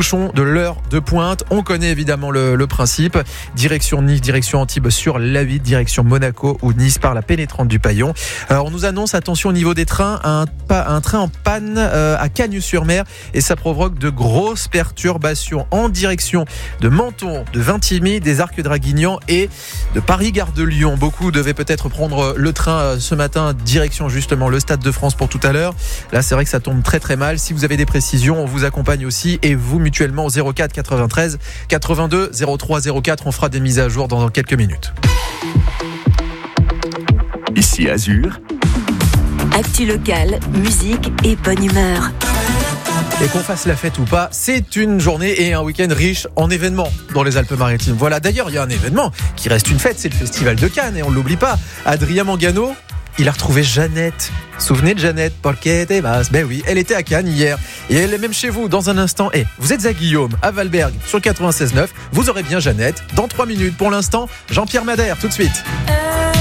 bouchons de l'heure de pointe. On connaît évidemment le principe. Direction Nice, direction Antibes sur l'A8, direction Monaco ou Nice par la pénétrante du Paillon. On nous annonce, attention au niveau des trains, un train en panne à Cagnes-sur-Mer et ça provoque de grosses perturbations en direction de Menton, de Vintimille, des Arcs Draguignan et de Paris-Gare de Lyon. Beaucoup devaient peut-être prendre le train ce matin, direction justement le Stade de France pour tout à l'heure. Là, c'est vrai que ça tombe très très mal. Si vous avez des précisions, on vous accompagne aussi et vous mutuellement au 04 93 82 03 04. On fera des mises à jour dans quelques minutes. Ici Azur. Actu locale, musique et bonne humeur. Et qu'on fasse la fête ou pas, c'est une journée et un week-end riche en événements dans les Alpes-Maritimes. Voilà, d'ailleurs, il y a un événement qui reste une fête, c'est le Festival de Cannes et on ne l'oublie pas. Adrien Mangano, il a retrouvé Jeannette. Souvenez de Jeannette, porque te vas. Ben oui, elle était à Cannes hier et elle est même chez vous dans un instant. Et vous êtes à Guillaume, à Valberg, sur 96.9. Vous aurez bien Jeannette dans 3 minutes. Pour l'instant, Jean-Pierre Madère, tout de suite.